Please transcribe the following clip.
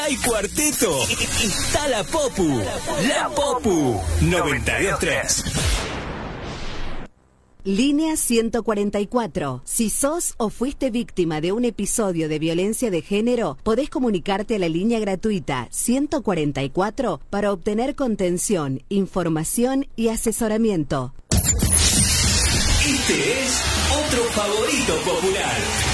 Hay cuarteto. Está la Popu. La Popu 92.3. Línea 144. Si sos o fuiste víctima de un episodio de violencia de género, podés comunicarte a la línea gratuita 144 para obtener contención, información y asesoramiento. Este es otro favorito popular.